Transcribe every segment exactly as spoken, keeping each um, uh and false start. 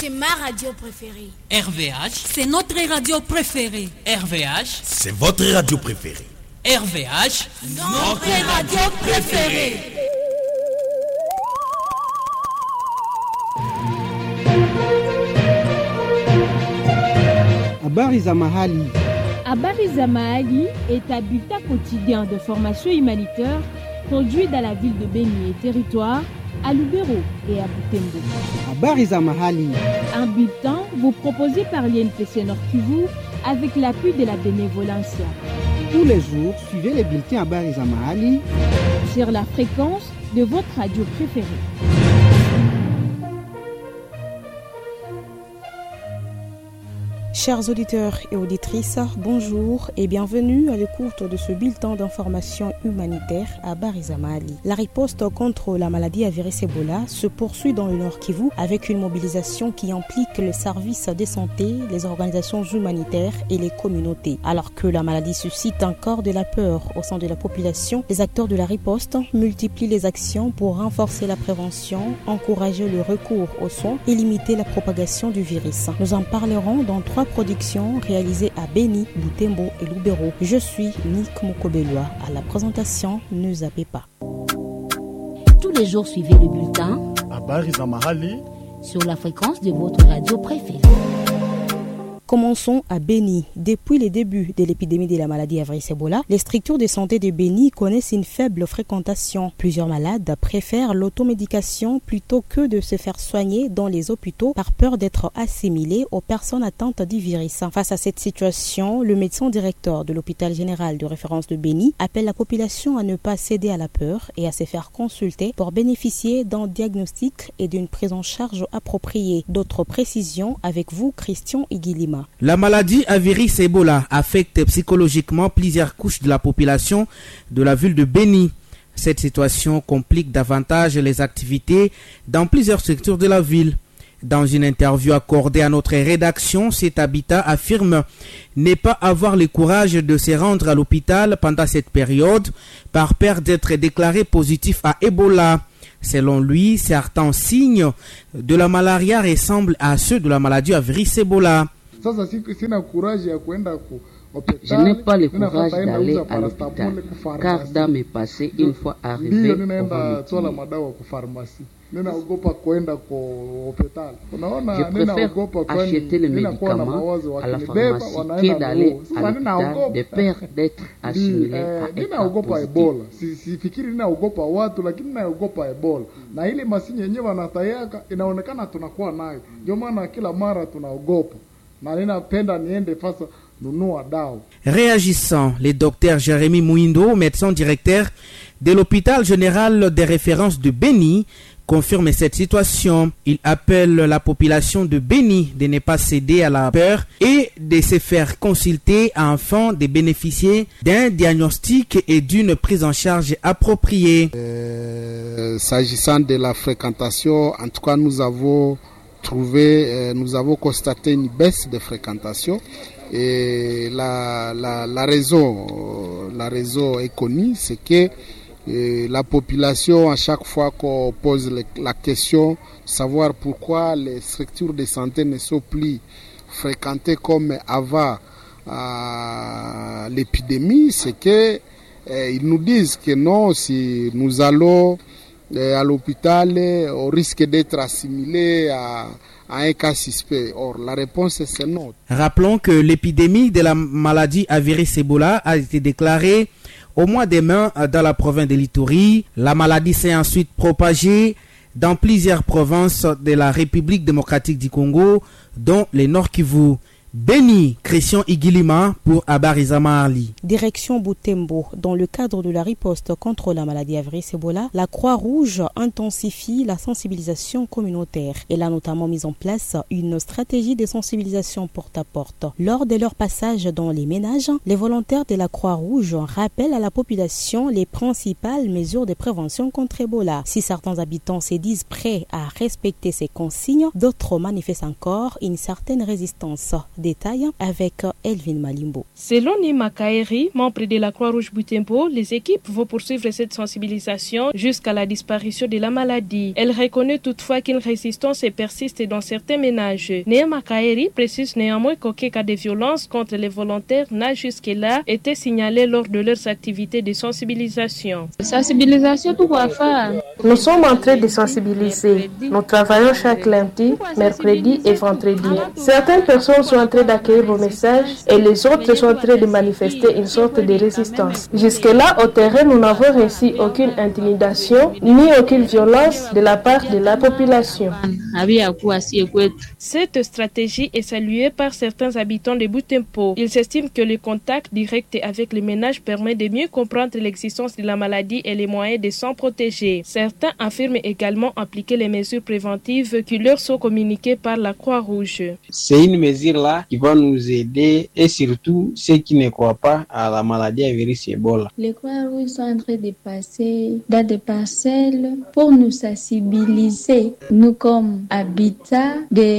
c'est ma radio préférée. R V H, c'est notre radio préférée. R V H, c'est votre radio préférée. R V H, notre radio préférée. Habari za mahali. Habari za mahali est un bulletin quotidien de formation humanitaire produit dans la ville de Beni et territoire, à Lubero et à Butembo. Habari za mahali. Un bulletin vous proposé par l'I N P C Nord Kivu avec l'appui de la bénévolencia. Tous les jours, suivez les bulletins Habari za mahali sur la fréquence de votre radio préférée. Chers auditeurs et auditrices, bonjour et bienvenue à l'écoute de ce bulletin d'information humanitaire à Habari za mahali. La riposte contre la maladie à virus Ebola se poursuit dans le Nord Kivu avec une mobilisation qui implique les services de santé, les organisations humanitaires et les communautés. Alors que la maladie suscite encore de la peur au sein de la population, les acteurs de la riposte multiplient les actions pour renforcer la prévention, encourager le recours aux soins et limiter la propagation du virus. Nous en parlerons dans trois productions réalisées à Beni, Butembo et Lubero. Je suis Nick Mokobelwa. À la présentation, ne zappez pas. Tous les jours, suivez le bulletin Habari za mahali sur la fréquence de votre radio préférée. Commençons à Beni. Depuis les débuts de l'épidémie de la maladie à virus Ebola, les structures de santé de Beni connaissent une faible fréquentation. Plusieurs malades préfèrent l'automédication plutôt que de se faire soigner dans les hôpitaux par peur d'être assimilés aux personnes atteintes du virus. Face à cette situation, le médecin directeur de l'hôpital général de référence de Beni appelle la population à ne pas céder à la peur et à se faire consulter pour bénéficier d'un diagnostic et d'une prise en charge appropriée. D'autres précisions avec vous, Christian Igilima. La maladie à virus Ebola affecte psychologiquement plusieurs couches de la population de la ville de Beni. Cette situation complique davantage les activités dans plusieurs secteurs de la ville. Dans une interview accordée à notre rédaction, cet habitat affirme ne pas avoir le courage de se rendre à l'hôpital pendant cette période par peur d'être déclaré positif à Ebola. Selon lui, certains signes de la malaria ressemblent à ceux de la maladie à virus Ebola. Je n'ai pas le courage d'aller à l'hôpital, car dans mes passés, une fois arrivé au je préfère acheter les médicaments à la pharmacie que d'aller à l'hôpital de peur d'être assimilé à être positif. Réagissant, le docteur Jérémy Mouindo, médecin directeur de l'hôpital général des références de Beni, confirme cette situation. Il appelle la population de Beni de ne pas céder à la peur et de se faire consulter afin de bénéficier d'un diagnostic et d'une prise en charge appropriée. Euh, s'agissant de la fréquentation, en tout cas nous avons trouvé, euh, nous avons constaté une baisse de fréquentation et la, la, la raison, la raison est connue, c'est que euh, la population, à chaque fois qu'on pose le, la question, savoir pourquoi les structures de santé ne sont plus fréquentées comme avant euh, l'épidémie, c'est que euh, ils nous disent que non, si nous allons à l'hôpital, on risque d'être assimilé à, à un cas suspect. Or, la réponse est non. Rappelons que l'épidémie de la maladie à virus Ebola a été déclarée au mois de mai dans la province de l'Ituri. La maladie s'est ensuite propagée dans plusieurs provinces de la République démocratique du Congo, dont le Nord Kivu. Beni, Christian Igilima pour Habari za mahali. Direction Butembo. Dans le cadre de la riposte contre la maladie à virus Ebola, la Croix-Rouge intensifie la sensibilisation communautaire. Elle a notamment mis en place une stratégie de sensibilisation porte à porte. Lors de leur passage dans les ménages, les volontaires de la Croix-Rouge rappellent à la population les principales mesures de prévention contre Ebola. Si certains habitants se disent prêts à respecter ces consignes, d'autres manifestent encore une certaine résistance. Détail avec Elvin Malimbo. Selon Nima Kaeri, membre de la Croix-Rouge Butembo, les équipes vont poursuivre cette sensibilisation jusqu'à la disparition de la maladie. Elle reconnaît toutefois qu'une résistance persiste dans certains ménages. Nima Kaeri précise néanmoins qu'aucun cas de violence contre les volontaires n'a jusque-là été signalé lors de leurs activités de sensibilisation. Sensibilisation tout va faire. Nous sommes en train de sensibiliser. Nous travaillons chaque lundi, mercredi et vendredi. Certaines personnes sont en train d'accueillir vos messages et les autres sont en train de manifester une sorte de résistance. Jusque-là, au terrain, nous n'avons reçu aucune intimidation ni aucune violence de la part de la population. Cette stratégie est saluée par certains habitants de Butembo. Ils estiment que le contact direct avec les ménages permet de mieux comprendre l'existence de la maladie et les moyens de s'en protéger. Certains affirment également appliquer les mesures préventives qui leur sont communiquées par la Croix-Rouge. C'est une mesure-là qui va nous aider et surtout ceux qui ne croient pas à la maladie à virus Ebola. Les Croix-Rouges sont en train de passer dans des parcelles pour nous sensibiliser, nous comme habitats,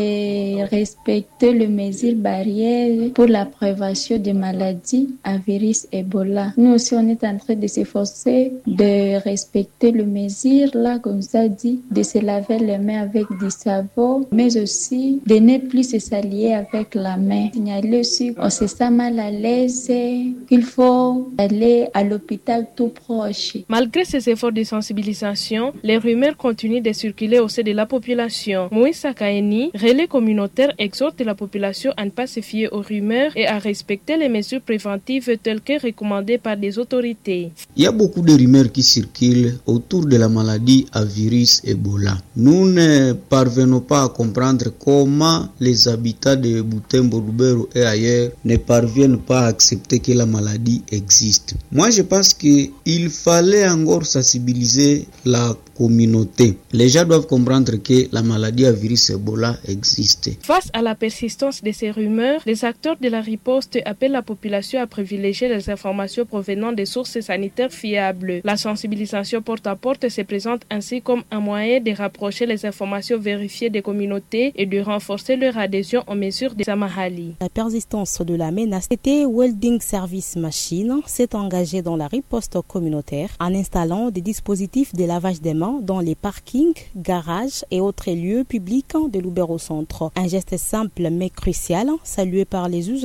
de respecter les mesures barrières pour la prévention des maladies à virus Ebola. Nous aussi, on est en train de s'efforcer de respecter les mesures, là, comme ça dit, de se laver les mains avec du savon, mais aussi de ne plus se salir avec la main. Signaler aussi qu'on se sent mal à l'aise, qu'il faut aller à l'hôpital tout proche. Malgré ces efforts de sensibilisation, les rumeurs continuent de circuler au sein de la population. Moïsa Kaeni, relais communautaire, exhorte la population à ne pas se fier aux rumeurs et à respecter les mesures préventives telles que recommandées par les autorités. Il y a beaucoup de rumeurs qui circulent autour de la maladie à virus Ebola. Nous ne parvenons pas à comprendre comment les habitants de Butembo, Lubero et ailleurs ne parviennent pas à accepter que la maladie existe. Moi, je pense qu'il fallait encore sensibiliser la communauté. Les gens doivent comprendre que la maladie à virus Ebola existe. Face à la persistance de ces rumeurs, les acteurs de la riposte appellent la population à privilégier les informations provenant des sources sanitaires fiables. La sensibilisation porte à porte se présente ainsi comme un moyen de rapprocher les informations vérifiées des communautés et de renforcer leur adhésion aux mesures de Samahali. La persistance de la menace était Welding Service Machine s'est engagé dans la riposte communautaire en installant des dispositifs de lavage des mains dans les parkings, garages et autres lieux publics de Lubero Centre. Un geste simple mais crucial, salué par les usagers